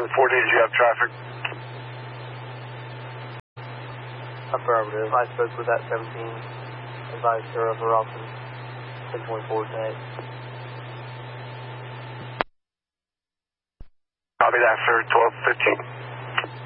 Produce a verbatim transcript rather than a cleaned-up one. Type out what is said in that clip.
one forty, did you have traffic? Affirmative. I spoke with that seventeen. Advised her of her option. ten twenty-four today. Copy that, sir. twelve fifteen.